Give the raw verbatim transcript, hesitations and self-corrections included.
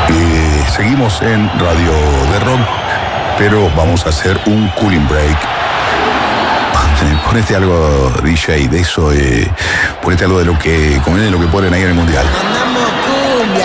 Eh, seguimos en Radio de Rock, pero vamos a hacer un cooling break. Ponete algo, D J, de eso, eh, ponete algo de lo que, de lo que ponen ahí en el Mundial.